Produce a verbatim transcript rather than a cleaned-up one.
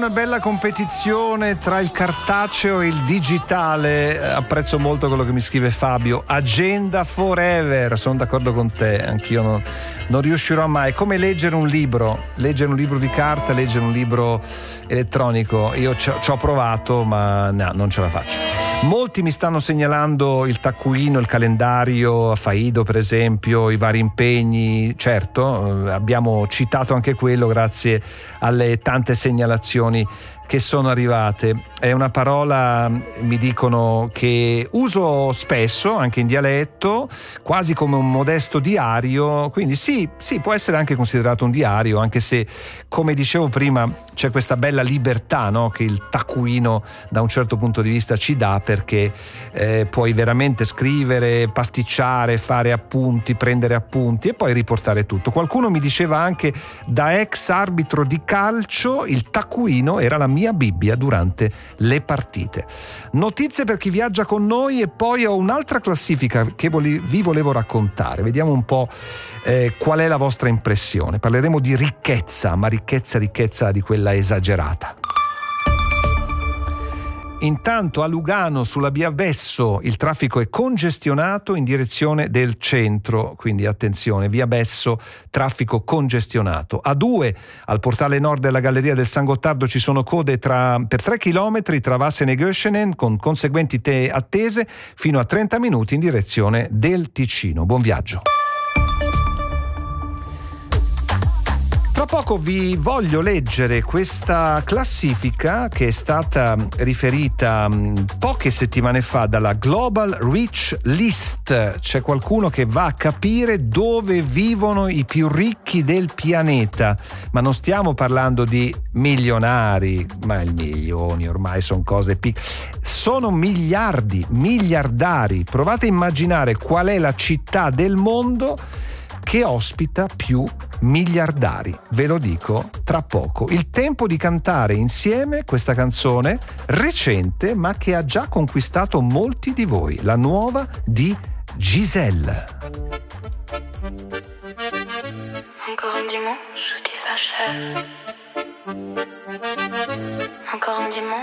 una bella competizione tra il cartaceo e il digitale. Apprezzo molto quello che mi scrive Fabio. Agenda forever, sono d'accordo con te, anch'io non, non riuscirò mai. È come leggere un libro, leggere un libro di carta, leggere un libro elettronico. Io ci ho provato, ma no, non ce la faccio. Molti mi stanno segnalando il taccuino, il calendario a Faido per esempio, i vari impegni. Certo, abbiamo citato anche quello grazie alle tante segnalazioni che sono arrivate. È una parola, mi dicono, che uso spesso anche in dialetto, quasi come un modesto diario, quindi sì, sì, può essere anche considerato un diario, anche se, come dicevo prima, c'è questa bella libertà, no, che il taccuino da un certo punto di vista ci dà, perché eh, puoi veramente scrivere, pasticciare, fare appunti, prendere appunti e poi riportare tutto. Qualcuno mi diceva anche: da ex arbitro di calcio il taccuino era la mia Bibbia durante le partite. Notizie per chi viaggia con noi e poi ho un'altra classifica che vi volevo raccontare. Vediamo un po' eh, qual è la vostra impressione. Parleremo di ricchezza, ma ricchezza, ricchezza di quella esagerata. Intanto a Lugano sulla via Besso il traffico è congestionato in direzione del centro, quindi attenzione, via Besso, traffico congestionato. A due al portale nord della Galleria del San Gottardo ci sono code tra, per tre chilometri tra Vassen e Göschenen con conseguenti te attese fino a trenta minuti in direzione del Ticino. Buon viaggio. Tra poco vi voglio leggere questa classifica che è stata riferita poche settimane fa dalla Global Rich List. C'è qualcuno che va a capire dove vivono i più ricchi del pianeta, ma non stiamo parlando di milionari, ma i milioni ormai sono cose piccole, sono miliardi, miliardari. Provate a immaginare qual è la città del mondo che ospita più miliardari. Ve lo dico tra poco. Il tempo di cantare insieme questa canzone recente, ma che ha già conquistato molti di voi, la nuova di Giselle. Encore un dimanche qui s'achève. Encore un dimanche